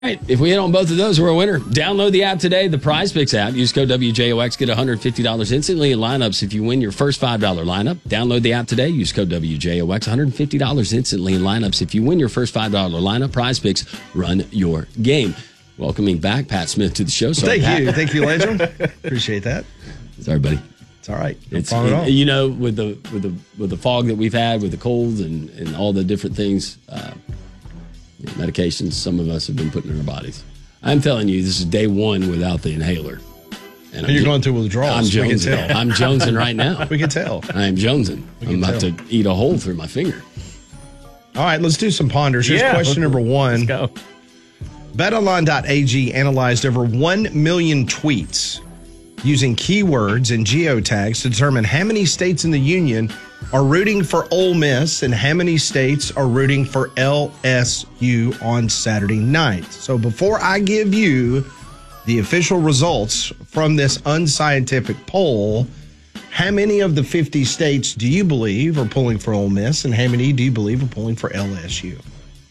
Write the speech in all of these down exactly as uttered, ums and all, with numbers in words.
right, if we hit on both of those, we're a winner. Download the app today, the Prize Picks app. Use code W J O X, get one hundred fifty dollars instantly in lineups if you win your first five dollar lineup. Download the app today, use code W J O X, one hundred fifty dollars instantly in lineups if you win your first five dollar lineup. Prize Picks, run your game. Welcoming back Pat Smith to the show. Sorry, Thank Pat. you. Thank you, Landrum. Appreciate that. Sorry, buddy. It's all right. No it's problem at all. You know, with the with the with the fog that we've had, with the colds and, and all the different things, uh, medications some of us have been putting in our bodies. I'm telling you, this is day one without the inhaler. And you're going through withdrawals. I'm we can jonesing. tell. I'm jonesing right now. We can tell. I am jonesing. We I'm can about tell. to eat a hole through my finger. All right, let's do some ponders. Here's Yeah, question let's- number one. Let's go. bet online dot A G analyzed over one million tweets using keywords and geotags to determine how many states in the union are rooting for Ole Miss and how many states are rooting for L S U on Saturday night. So before I give you the official results from this unscientific poll, how many of the fifty states do you believe are pulling for Ole Miss and how many do you believe are pulling for L S U?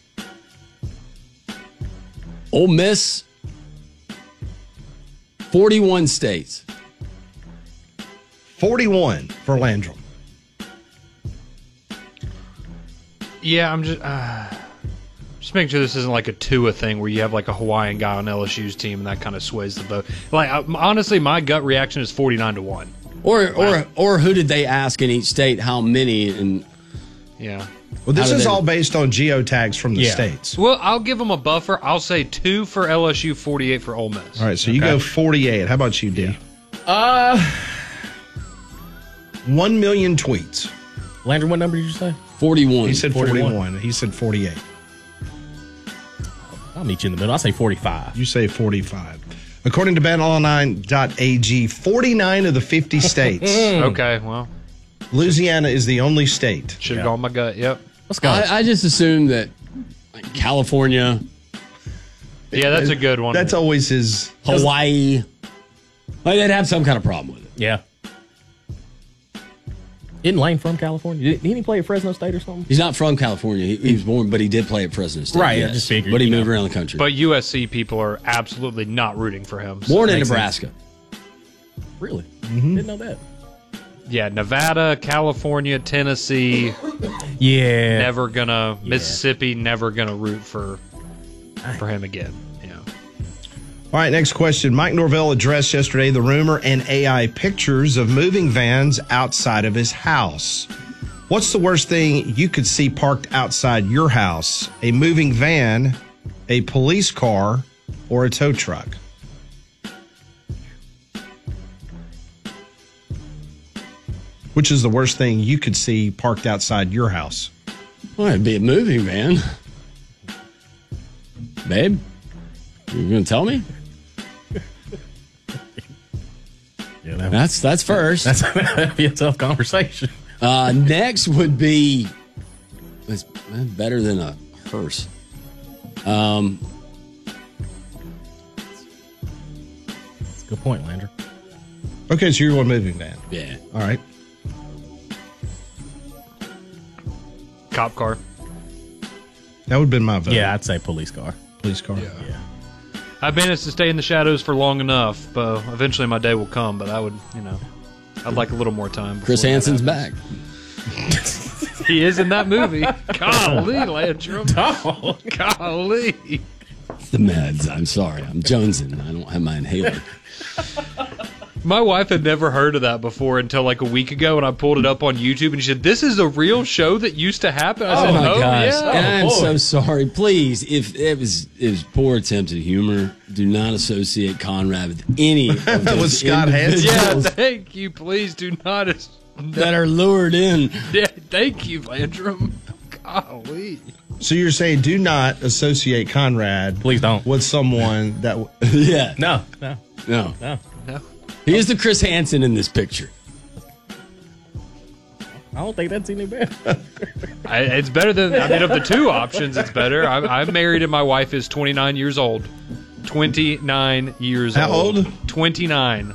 Ole Miss, forty-one states. forty-one for Landrum. Yeah, I'm just uh, just making sure this isn't like a Tua thing where you have like a Hawaiian guy on L S U's team and that kind of sways the vote. Like I, honestly, my gut reaction is forty-nine to one. Or or or who did they ask in each state how many? And Yeah. Well, this How do is they- all based on geotags from the Yeah. states. Well, I'll give them a buffer. I'll say two for L S U, forty-eight for Ole Miss. All right, so you Okay. go forty-eight. How about you, D? Uh, One million tweets. Landry, what number did you say? forty-one. He said forty-one. forty-one. He said forty-eight. I'll meet you in the middle. I'll say forty-five. You say forty-five. According to bet online dot A G, forty-nine of the fifty states. Okay, well, Louisiana is the only state. should have Yeah. gone my gut. Yep. Let's go. I, I just assumed that like California, Yeah, that's a good one. That's always his. Hawaii, like they'd have some kind of problem with it. yeah. Isn't Lane from California? Didn't he play at Fresno State or something? He's not from California. He, he was born, but he did play at Fresno State. Right, I yes. just figured, But he you moved know. around the country. But U S C people are absolutely not rooting for him. so- born in makes Nebraska. Really? Didn't know that. Yeah, Nevada, California, Tennessee, Yeah. never gonna Mississippi, never gonna root for for him again. Yeah. All right, next question. Mike Norvell addressed yesterday the rumor and A I pictures of moving vans outside of his house. What's the worst thing you could see parked outside your house? A moving van, a police car, or a tow truck? Which is the worst thing you could see parked outside your house? Well, it'd be a moving van. Babe, you gonna tell me? Yeah, that, That's that's first. that's that'd be a tough conversation. Uh, next would be it's better than a hearse. Um, That's a good point, Landry. Okay, so you're one moving van. yeah. All right. Cop car. That would have been my vote. Yeah, I'd say police car. Police car. Yeah. I've managed to stay in the shadows for long enough, but eventually my day will come. But I would, you know, I'd like a little more time. before Chris that Hansen's happens. back. He is in that movie. Golly, Landrum. Oh, Golly. The meds. I'm sorry. I'm jonesing. I don't have my inhaler. My wife had never heard of that before until like a week ago, and I pulled it up on YouTube, and she said, "This is a real show that used to happen." I Oh said, my "Oh gosh! yeah." And I'm boy. so sorry. Please, if it was it was poor attempt at humor, do not associate Conrad with any of those With Scott Hansen. Yeah, individuals thank you. Please do not. as- that are lured in. Yeah, thank you, Landrum. Golly. So you're saying do not associate Conrad please don't. with someone that w- Yeah, No, no, no, no. No. he is the Chris Hansen in this picture. I don't think that's any better. I, it's better than, I mean, of the two options, it's better. I'm, I'm married and my wife is twenty-nine years old. twenty-nine years How old. old? twenty-nine.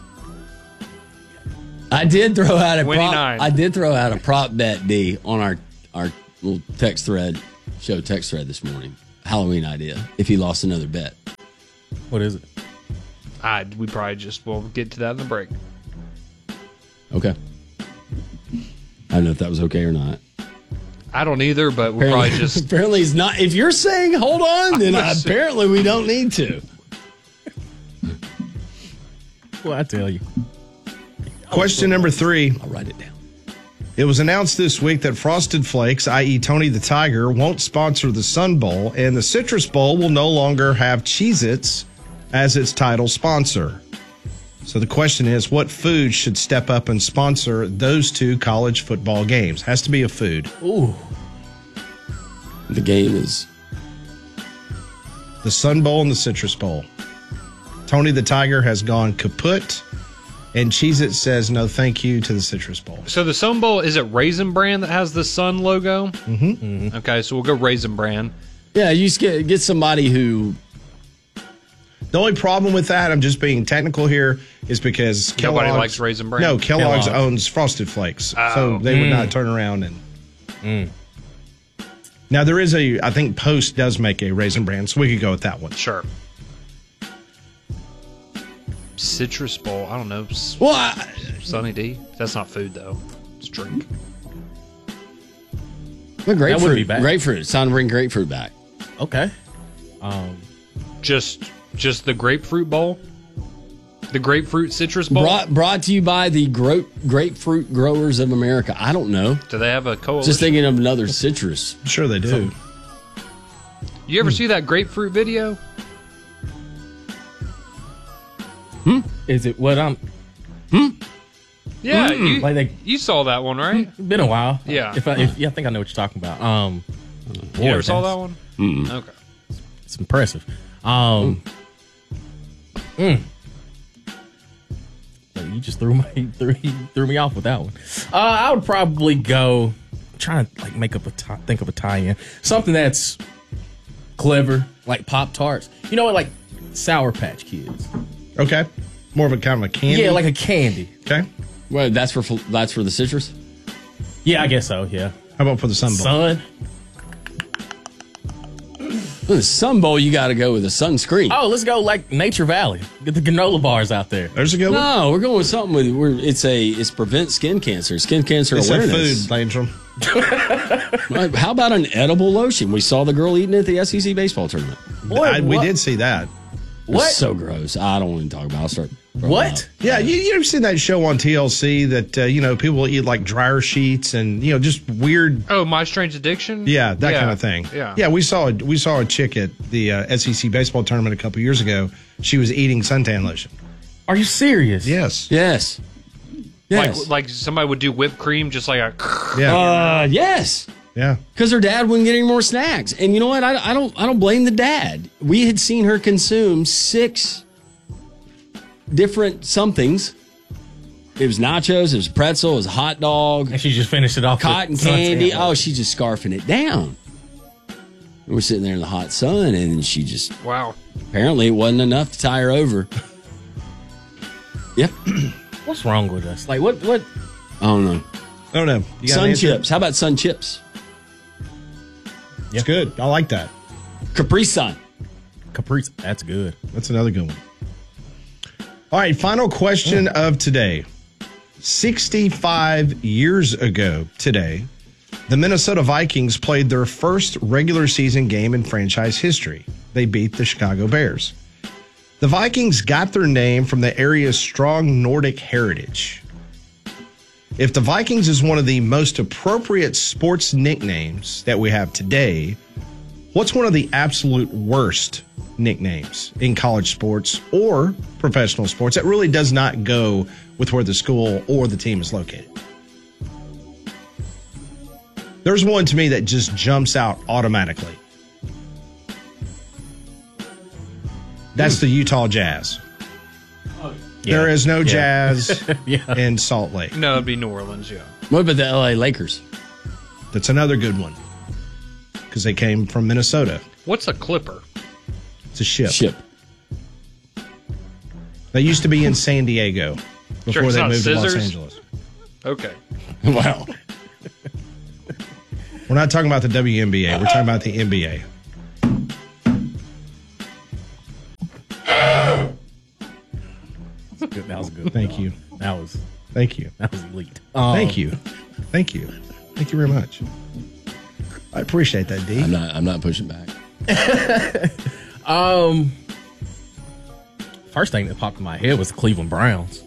I did throw out a prop, twenty-nine. I did throw out a prop bet D on our our little text thread, show text thread this morning. Halloween idea if he lost another bet. What is it? I we probably just will get to that in the break. Okay. I don't know if that was okay or not. I don't either, but we'll Apparently, probably just. apparently it's not. If you're saying hold on, then apparently we don't need to. Well, I tell you. Question number three. I'll write it down. It was announced this week that Frosted Flakes, that is. Tony the Tiger, won't sponsor the Sun Bowl, and the Citrus Bowl will no longer have Cheez-Its as its title sponsor. So the question is, what food should step up and sponsor those two college football games? Has to be a food. Ooh. The game is The Sun Bowl and the Citrus Bowl. Tony the Tiger has gone kaput, and Cheez-It says no thank you to the Citrus Bowl. So the Sun Bowl, is it Raisin Bran that has the sun logo? Mm-hmm. mm-hmm. Okay, so we'll go Raisin Bran. yeah. You just get get somebody who The only problem with that, I'm just being technical here, is because Nobody Kellogg's, likes Raisin Bran? No, Kellogg's, Kellogg's. owns Frosted Flakes, Oh. so they would not turn around and. Now there is a, I think Post does make a Raisin Bran, so we could go with that one. Sure. Citrus Bowl, I don't know. S- well, I, Sunny D? That's not food, though. It's drink. well, grapefruit. wouldn't be bad. Grapefruit. It's time to bring grapefruit back. Okay. Um, Just just the Grapefruit Bowl? The Grapefruit Citrus Bowl? Brought brought to you by the gro- Grapefruit Growers of America. I don't know. Do they have a coalition? Just thinking of another citrus. I'm sure they do. You ever see that grapefruit video? is it what I'm? Yeah, you, Like they- you saw that one, right? Been a while. Yeah. If I, if, yeah, I think I know what you're talking about. Um, You ever saw that's- that one? Mm. Okay. It's impressive. Um, mm. Like, you just threw me threw, you threw me off with that one. Uh, I would probably go I'm trying to like make up a tie, think of a tie-in, something that's clever, like Pop Tarts. You know what, like Sour Patch Kids. Okay. More of a kind of a candy. Yeah, like a candy. Okay. Well, that's for that's for the citrus. Yeah, I guess so. Yeah, How about for the Sun Bowl? Sun. The Sun Bowl, you got to go with a sunscreen. Oh, let's go like Nature Valley. Get the granola bars out there. There's a good one. No, we're going with something with we're, it's a it's prevent skin cancer, skin cancer It's a awareness. food, Landrum. Right, how about an edible lotion? We saw the girl eating it at the S E C baseball tournament. What? I, we What? did see that. It was What? so gross. I don't want to talk about it. I'll start. throwing What? up. Yeah, you, you ever seen that show on T L C that, uh, you know, people will eat like dryer sheets and, you know, just weird. Oh, My Strange Addiction? Yeah, that Yeah. kind of thing. Yeah. Yeah, we saw, we saw a chick at the uh, S E C baseball tournament a couple years ago. She was eating suntan lotion. Are you serious? Yes. Yes. Yes. Like, like somebody would do whipped cream just like a. Yeah. uh, yes. yeah. Because her dad wouldn't get any more snacks, and you know what? I, I don't. I don't blame the dad. We had seen her consume six different somethings. It was nachos. It was pretzel. It was a hot dog. And she just finished it off. Cotton with candy. suntan Oh, lotion. she's just scarfing it down. And we're sitting there in the hot sun, and she just Wow. apparently it wasn't enough to tie her over. Yep. What's wrong with us? Like what? What? I don't know. I don't know. You got an Sun answer? chips. How about sun chips? It's good. I like that. Capri Sun. Caprice. That's good. That's another good one. All right, final question of today. sixty-five years ago today, the Minnesota Vikings played their first regular season game in franchise history. They beat the Chicago Bears. The Vikings got their name from the area's strong Nordic heritage. If the Vikings is one of the most appropriate sports nicknames that we have today, what's one of the absolute worst nicknames in college sports or professional sports that really does not go with where the school or the team is located? There's one to me that just jumps out automatically. That's the Utah Jazz. There is no Jazz Yeah. in Salt Lake. No, it'd be New Orleans, yeah. What about the L A Lakers? That's another good one because they came from Minnesota. What's a clipper? It's a ship. Ship. They used to be in San Diego before Sure, it's they not moved to Los scissors? Angeles. Okay. Wow. We're not talking about the W N B A. We're talking about the N B A. good. That was a good. Thank one. you. That was Thank you. that was elite. Um, Thank you. Thank you. Thank you very much. I appreciate that, D. I'm not. I'm not pushing back. Um, first thing that popped in my head was the Cleveland Browns.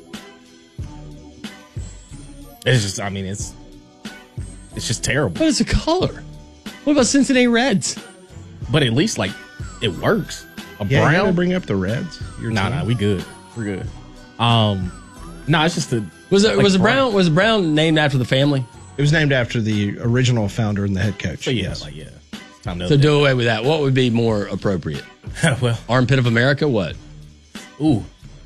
It's just, I mean, it's it's just terrible. But it's a color. What about Cincinnati Reds? But at least like it works. A Yeah, you brown. gotta bring up the Reds. Your No, team. no, we good. We're good. Um, no, it's just the Was it like was a brown. brown was a brown named after the family? It was named after the original founder and the head coach. So yeah, Yes. like yeah. It's time to So update. do away with that. What would be more appropriate? Well, Armpit of America? What? ooh,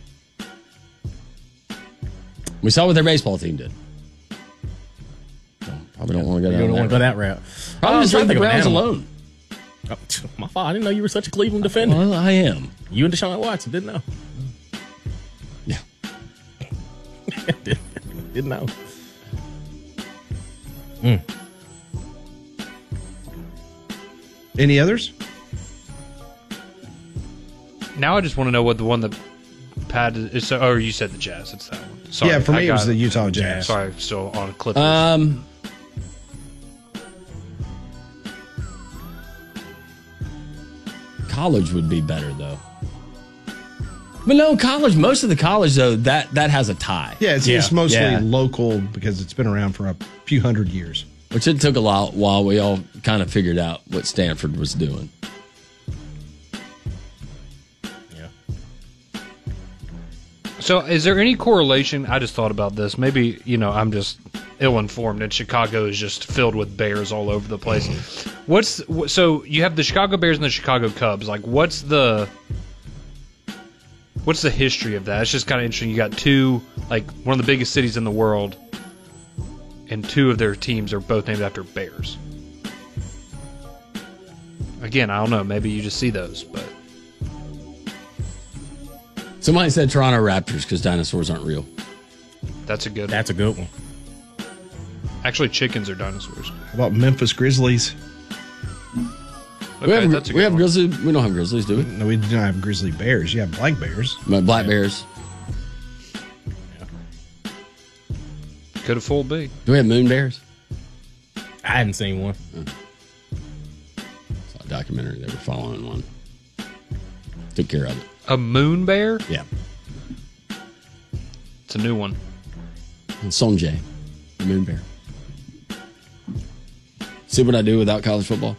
We saw what their baseball team did. So, probably don't want to go you down don't want to that go route. that route. Probably Uh, just I'm leave the trying to Browns think of an animal. alone. Oh, my fault. I didn't know you were such a Cleveland defender. Well, I am. You and Deshaun Watson didn't know. Yeah. didn't, didn't know. Any others? Now I just want to know what the one that Pat is. Oh, you said the Jazz. It's that one. Sorry, yeah, for I me it was got the Utah Jazz. Sorry, I'm still on Clippers. Um, college would be better though. But no, college. Most of the college though, that that has a tie. Yeah, it's, Yeah, it's mostly yeah. local because it's been around for a few hundred years. Which it took a lot while we all kind of figured out what Stanford was doing. Yeah. So, is there any correlation? I just thought about this. Maybe, you know, I'm just ill-informed, and Chicago is just filled with Bears all over the place. What's wh- so you have the Chicago Bears and the Chicago Cubs. Like, what's the what's the history of that? It's just kind of interesting. You got two, like one of the biggest cities in the world, and two of their teams are both named after bears. Again, I don't know. Maybe you just see those, but. Somebody said Toronto Raptors because dinosaurs aren't real. That's a good. That's a good one. Actually, chickens are dinosaurs. How about Memphis Grizzlies? Okay, we have, that's a we good have one. grizzly. We don't have grizzlies, do we? No, we do not have grizzly bears. You have black bears. Black bears. Could have full be. Do we have moon bears? I hadn't seen one. Saw a documentary. They were following one. Took care of it. A moon bear? Yeah. It's a new one. And Sonjay, the moon bear. See what I do without college football?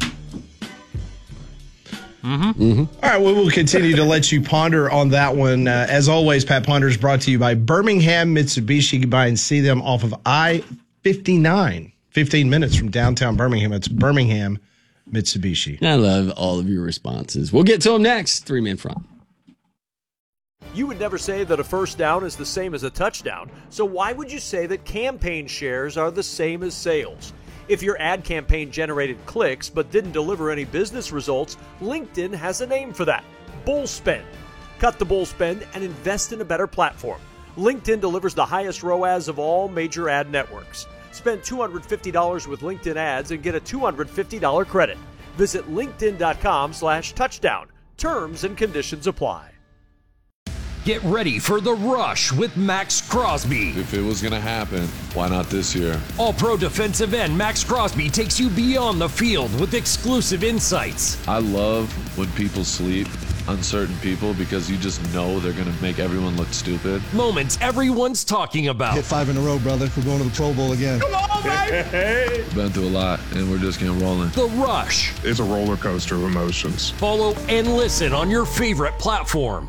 All right, we will continue to let you ponder on that one. Uh, as always, Pat Ponder is brought to you by Birmingham Mitsubishi. You can buy and see them off of I fifty-nine, fifteen minutes from downtown Birmingham. It's Birmingham Mitsubishi. I love all of your responses. We'll get to them next. Three man front. You would never say that a first down is the same as a touchdown, so why would you say that campaign shares are the same as sales? If your ad campaign generated clicks but didn't deliver any business results, LinkedIn has a name for that: bull spend. Cut the bull spend and invest in a better platform. LinkedIn delivers the highest R O A S of all major ad networks. Spend two hundred fifty dollars with LinkedIn ads and get a two hundred fifty dollars credit. Visit linkedin.com slash touchdown. Terms and conditions apply. Get ready for The Rush with Max Crosby. If it was going to happen, why not this year? All-pro defensive end Max Crosby takes you beyond the field with exclusive insights. I love when people sleep on certain people because you just know they're going to make everyone look stupid. Moments everyone's talking about. Hit five in a row, brother. We're going to the Pro Bowl again. We've been through a lot, and we're just getting rolling. The Rush. It's a roller coaster of emotions. Follow and listen on your favorite platform.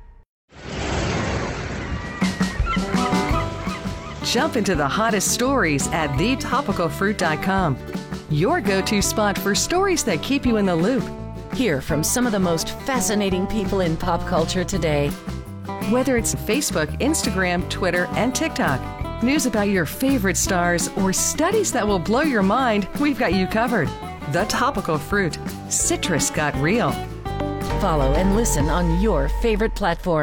Jump into the hottest stories at the topical fruit dot com. Your go-to spot for stories that keep you in the loop. Hear from some of the most fascinating people in pop culture today. Whether it's Facebook, Instagram, Twitter, and TikTok, news about your favorite stars, or studies that will blow your mind, we've got you covered. The Topical Fruit. Citrus got real. Follow and listen on your favorite platform.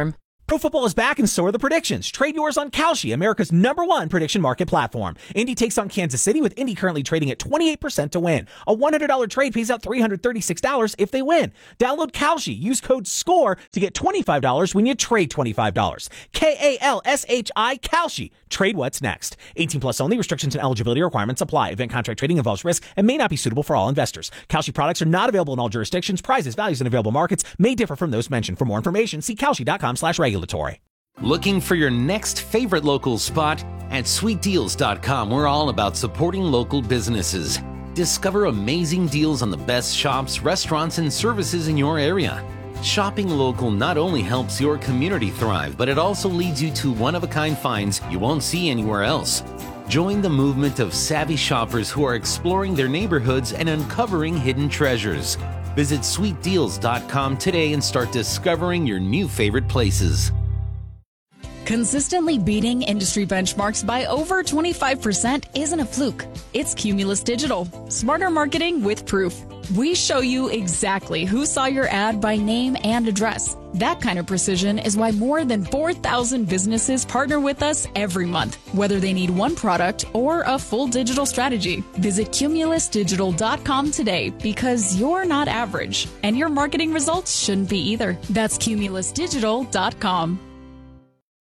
Pro football is back and so are the predictions. Trade yours on Kalshi, America's number one prediction market platform. Indy takes on Kansas City, with Indy currently trading at twenty-eight percent to win. A one hundred dollars trade pays out three hundred thirty-six dollars if they win. Download Kalshi. Use code SCORE to get twenty-five dollars when you trade twenty-five dollars. K A L S H I, Kalshi. Trade what's next. eighteen plus only. Restrictions and eligibility requirements apply. Event contract trading involves risk and may not be suitable for all investors. Kalshi products are not available in all jurisdictions. Prices, values, and available markets may differ from those mentioned. For more information, see kalshi.com slash regulatory. Looking for your next favorite local spot? At sweet deals dot com, we're all about supporting local businesses. Discover amazing deals on the best shops, restaurants, and services in your area. Shopping local not only helps your community thrive, but it also leads you to one-of-a-kind finds you won't see anywhere else. Join the movement of savvy shoppers who are exploring their neighborhoods and uncovering hidden treasures. Visit sweet deals dot com today and start discovering your new favorite places. Consistently beating industry benchmarks by over twenty-five percent isn't a fluke. It's Cumulus Digital. Smarter marketing with proof. We show you exactly who saw your ad by name and address. That kind of precision is why more than four thousand businesses partner with us every month, whether they need one product or a full digital strategy. Visit cumulus digital dot com today, because you're not average, and your marketing results shouldn't be either. That's cumulus digital dot com.